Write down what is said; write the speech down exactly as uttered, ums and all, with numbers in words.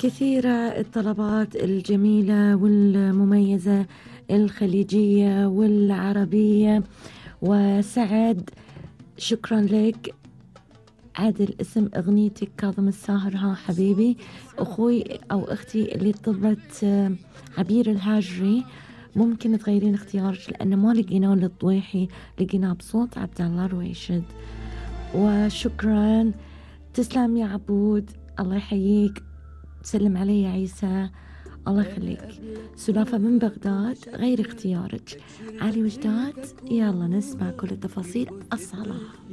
كثيرة الطلبات الجميلة والمميزة الخليجية والعربية. وسعد، شكرا لك. عادل اسم اغنيتك كاظم الساهر. ها حبيبي، اخوي او اختي اللي طلبت آه، عبير الهاجري، ممكن تغيرين اختيارك لان ما لقيناه للطويحي، لقيناه بصوت عبد الله رويشد. وشكرا، تسلم يا عبود، الله يحييك. تسلم علي يا عيسى، الله يخليك. سلافة من بغداد، غير اختيارك. علي وجداد، يلا نسمع كل التفاصيل الصلاة.